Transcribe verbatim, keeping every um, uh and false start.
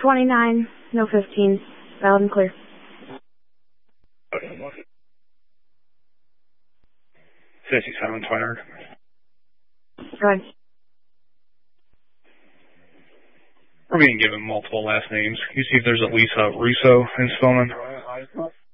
twenty-nine, no fifteen. Valid and clear. fifty-seven, twenty. Go ahead. We're being given multiple last names. Can you see if there's at least a Russo in Spillman?